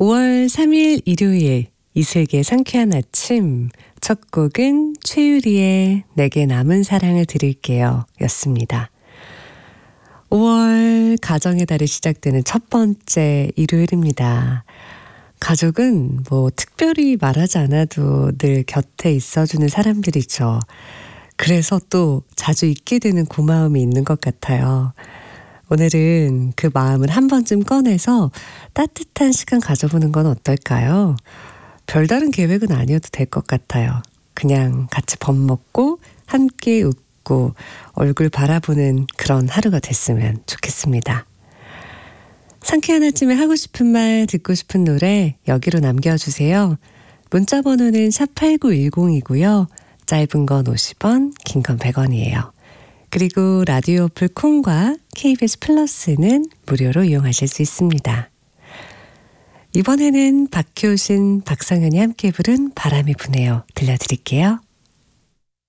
5월 3일 일요일 이슬기의 상쾌한 아침 첫 곡은 최유리의 내게 남은 사랑을 드릴게요 였습니다. 5월 가정의 달이 시작되는 첫 번째 일요일입니다. 가족은 뭐 특별히 말하지 않아도 늘 곁에 있어주는 사람들이죠. 그래서 또 자주 잊게 되는 고마움이 있는 것 같아요. 오늘은 그 마음을 한 번쯤 꺼내서 따뜻한 시간 가져보는 건 어떨까요? 별다른 계획은 아니어도 될 것 같아요. 그냥 같이 밥 먹고 함께 웃고 얼굴 바라보는 그런 하루가 됐으면 좋겠습니다. 상쾌한 아침에 하고 싶은 말, 듣고 싶은 노래 여기로 남겨주세요. 문자 번호는 샵8910이고요. 짧은 건 50원, 긴 건 100원이에요. 그리고 라디오 어플 콩과 KBS 플러스는 무료로 이용하실 수 있습니다. 이번에는 박효신, 박상현이 함께 부른 바람이 부네요. 들려드릴게요.